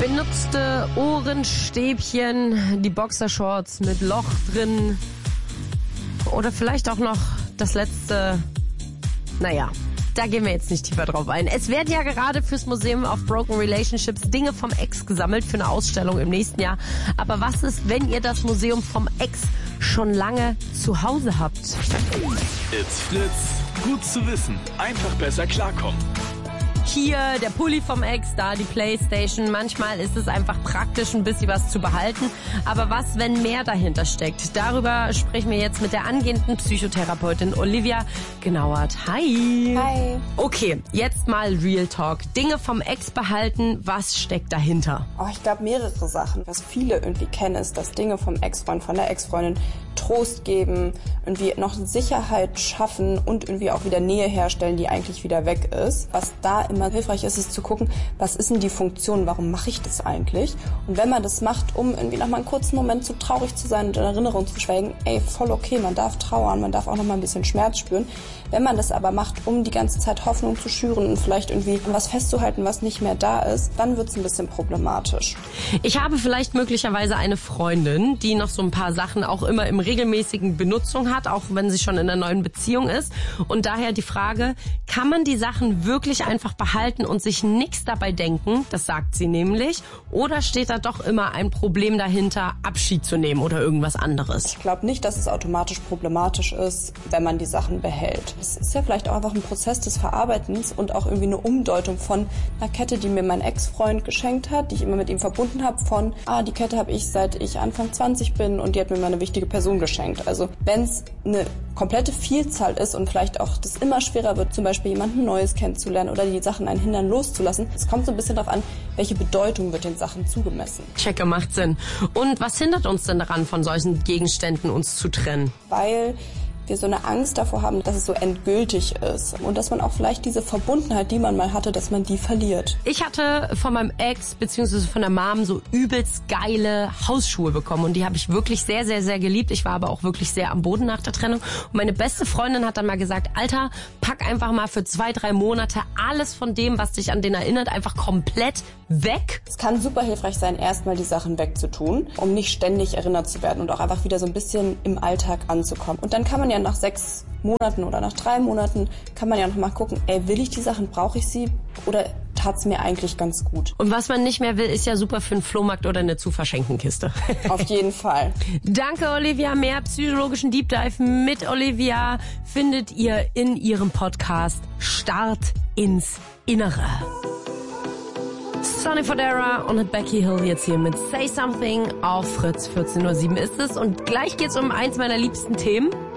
Benutzte Ohrenstäbchen, die Boxershorts mit Loch drin oder vielleicht auch noch das letzte, naja, da gehen wir jetzt nicht tiefer drauf ein. Es werden ja gerade fürs Museum of Broken Relationships Dinge vom Ex gesammelt für eine Ausstellung im nächsten Jahr. Aber was ist, wenn ihr das Museum vom Ex schon lange zu Hause habt? It's Fritz. Gut zu wissen. Einfach besser klarkommen. Hier der Pulli vom Ex, da die Playstation. Manchmal ist es einfach praktisch, ein bisschen was zu behalten. Aber was, wenn mehr dahinter steckt? Darüber sprechen wir jetzt mit der angehenden Psychotherapeutin Olivia Gnauert. Hi. Hi. Okay, jetzt mal Real Talk. Dinge vom Ex behalten, was steckt dahinter? Oh, ich glaube mehrere Sachen. Was viele irgendwie kennen, ist, dass Dinge vom Ex-Freund, von der Ex-Freundin Trost geben, irgendwie noch Sicherheit schaffen und irgendwie auch wieder Nähe herstellen, die eigentlich wieder weg ist. Was da immer hilfreich ist, ist zu gucken, was ist denn die Funktion, warum mache ich das eigentlich? Und wenn man das macht, um irgendwie noch mal einen kurzen Moment zu traurig zu sein und in Erinnerung zu schwelgen, ey, voll okay, man darf trauern, man darf auch noch mal ein bisschen Schmerz spüren. Wenn man das aber macht, um die ganze Zeit Hoffnung zu schüren und vielleicht irgendwie was festzuhalten, was nicht mehr da ist, dann wird es ein bisschen problematisch. Ich habe vielleicht möglicherweise eine Freundin, die noch so ein paar Sachen auch immer im regelmäßigen Benutzung hat, auch wenn sie schon in einer neuen Beziehung ist. Und daher die Frage, kann man die Sachen wirklich einfach behalten und sich nichts dabei denken? Das sagt sie nämlich. Oder steht da doch immer ein Problem dahinter, Abschied zu nehmen oder irgendwas anderes? Ich glaube nicht, dass es automatisch problematisch ist, wenn man die Sachen behält. Es ist ja vielleicht auch einfach ein Prozess des Verarbeitens und auch irgendwie eine Umdeutung von einer Kette, die mir mein Ex-Freund geschenkt hat, die ich immer mit ihm verbunden habe, von, die Kette habe ich seit ich Anfang 20 bin und die hat mir mal eine wichtige Person geschenkt. Also wenn es eine komplette Vielzahl ist und vielleicht auch das immer schwerer wird, zum Beispiel jemanden Neues kennenzulernen oder die Sachen einen hindern loszulassen, es kommt so ein bisschen darauf an, welche Bedeutung wird den Sachen zugemessen. Checke, macht Sinn. Und was hindert uns denn daran, von solchen Gegenständen uns zu trennen? Weil wir so eine Angst davor haben, dass es so endgültig ist und dass man auch vielleicht diese Verbundenheit, die man mal hatte, dass man die verliert. Ich hatte von meinem Ex bzw. von der Mom so übelst geile Hausschuhe bekommen und die habe ich wirklich sehr, sehr, sehr geliebt. Ich war aber auch wirklich sehr am Boden nach der Trennung und meine beste Freundin hat dann mal gesagt, Alter, pack einfach mal für 2-3 Monate alles von dem, was dich an den erinnert, einfach komplett weg. Es kann super hilfreich sein, erstmal die Sachen wegzutun, um nicht ständig erinnert zu werden und auch einfach wieder so ein bisschen im Alltag anzukommen. Und dann kann man ja nach 6 Monaten oder nach 3 Monaten kann man ja noch mal gucken, ey, will ich die Sachen, brauche ich sie oder tat's mir eigentlich ganz gut? Und was man nicht mehr will, ist ja super für einen Flohmarkt oder eine Zu-Verschenken-Kiste. Auf jeden Fall. Danke, Olivia. Mehr psychologischen Deep Dive mit Olivia findet ihr in ihrem Podcast Start ins Innere. Sonny Fodera und Becky Hill jetzt hier mit Say Something auf Fritz. 14:07 ist es und gleich geht's um eins meiner liebsten Themen.